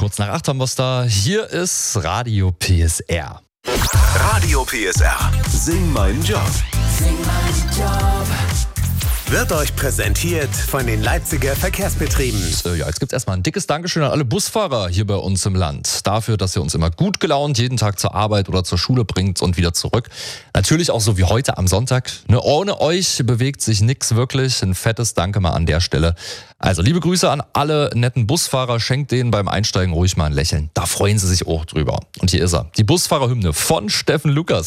Kurz nach 8 haben wir es da. Hier ist Radio PSR. Radio PSR. Sing meinen Job. Sing meinen Job. Wird euch präsentiert von den Leipziger Verkehrsbetrieben. Ja, jetzt gibt's erstmal ein dickes Dankeschön an alle Busfahrer hier bei uns im Land. Dafür, dass ihr uns immer gut gelaunt jeden Tag zur Arbeit oder zur Schule bringt und wieder zurück. Natürlich auch so wie heute am Sonntag. Ohne euch bewegt sich nix wirklich. Ein fettes Danke mal an der Stelle. Also liebe Grüße an alle netten Busfahrer. Schenkt denen beim Einsteigen ruhig mal ein Lächeln. Da freuen sie sich auch drüber. Und hier ist er. Die Busfahrerhymne von Steffen Lukas.